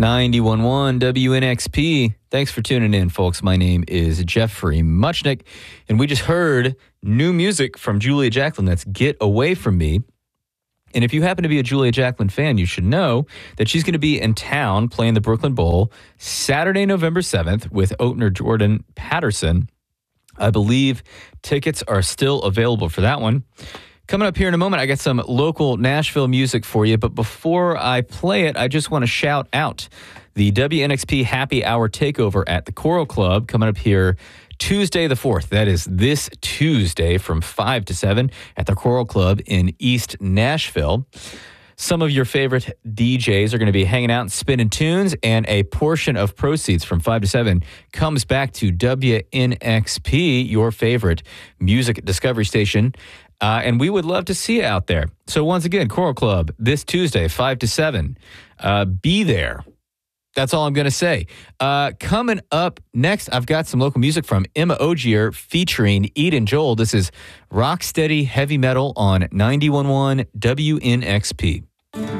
91.1 WNXP. Thanks for tuning in, folks. My name is Jeffrey Muchnick, and we just heard new music from Julia Jacklin. That's Get Away From Me. And if you happen to be a Julia Jacklin fan, you should know that she's going to be in town playing the Brooklyn Bowl Saturday, November 7th with opener Jordan Patterson. I believe tickets are still available for that one. Coming up here in a moment, I got some local Nashville music for you. But before I play it, I just want to shout out the WNXP Happy Hour Takeover at the Choral Club coming up here Tuesday the 4th. That is this Tuesday from 5 to 7 at the Choral Club in East Nashville. Some of your favorite DJs are going to be hanging out and spinning tunes, and a portion of proceeds from 5 to 7 comes back to WNXP, your favorite music discovery station. And we would love to see you out there. So once again, Choral Club this Tuesday, 5 to 7. Be there. That's all I'm going to say. Coming up next, I've got some local music from Emma Ogier featuring Eden Joel. This is Rocksteady Heavy Metal on 91.1 WNXP.